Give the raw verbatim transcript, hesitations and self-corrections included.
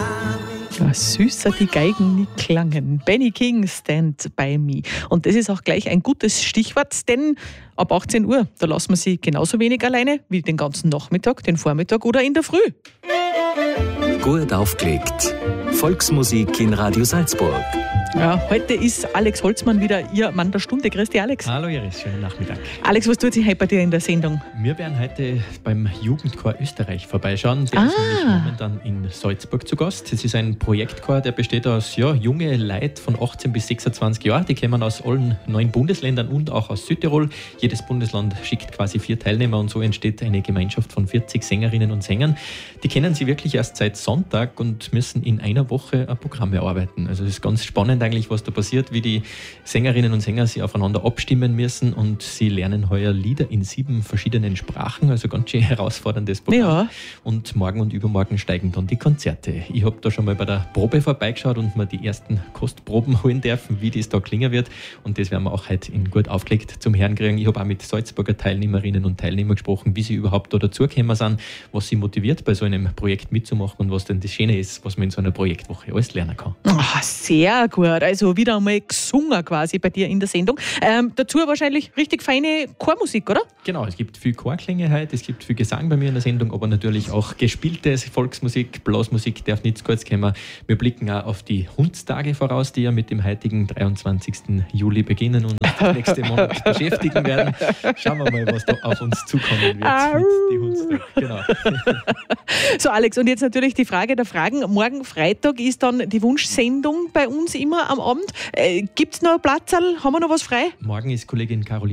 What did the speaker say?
Ja, süßer die Geigen nie klangen. Benny King, Stand By Me. Und das ist auch gleich ein gutes Stichwort, denn ab achtzehn Uhr, da lassen wir sie genauso wenig alleine wie den ganzen Nachmittag, den Vormittag oder in der Früh. Gut aufgelegt. Volksmusik in Radio Salzburg. Ja, heute ist Alex Holzmann wieder Ihr Mann der Stunde. Grüß dich, Alex. Hallo Iris, schönen Nachmittag. Alex, was tut sich heute bei dir in der Sendung? Wir werden heute beim Jugendchor Österreich vorbeischauen. Der ah. ist nämlich momentan in Salzburg zu Gast. Es ist ein Projektchor, der besteht aus ja, junge Leute von achtzehn bis sechsundzwanzig Jahren. Die kommen aus allen neun Bundesländern und auch aus Südtirol. Jedes Bundesland schickt quasi vier Teilnehmer und so entsteht eine Gemeinschaft von vierzig Sängerinnen und Sängern. Die kennen sie wirklich erst seit Sonntag und müssen in einer Woche ein Programm erarbeiten. Also es ist ganz spannend eigentlich, was da passiert, wie die Sängerinnen und Sänger sich aufeinander abstimmen müssen und sie lernen heuer Lieder in sieben verschiedenen Sprachen, also ganz schön herausforderndes Programm. Ja. Und morgen und übermorgen steigen dann die Konzerte. Ich habe da schon mal bei der Probe vorbeigeschaut und mir die ersten Kostproben holen dürfen, wie das da klingen wird, und das werden wir auch heute in gut aufgelegt zum Hören kriegen. Ich habe auch mit Salzburger Teilnehmerinnen und Teilnehmern gesprochen, wie sie überhaupt da dazugekommen sind, was sie motiviert, bei so einem Projekt mitzumachen und was denn das Schöne ist, was man in so einer Projektwoche alles lernen kann. Oh, sehr gut. Also wieder einmal gesungen quasi bei dir in der Sendung. Ähm, dazu wahrscheinlich richtig feine Chormusik, oder? Genau, es gibt viel Chorklänge heute, es gibt viel Gesang bei mir in der Sendung, aber natürlich auch gespielte Volksmusik, Blasmusik darf nicht zu kurz kommen. Wir blicken auch auf die Hundstage voraus, die ja mit dem heutigen dreiundzwanzigsten Juli beginnen und uns das nächste Monat beschäftigen werden. Schauen wir mal, was da auf uns zukommen wird mit den Hundstagen. Genau. So Alex, und jetzt natürlich die Frage der Fragen. Morgen Freitag ist dann die Wunschsendung bei uns immer am Abend. Äh, Gibt es noch Platzerl? Haben wir noch was frei? Morgen ist Kollegin Caroline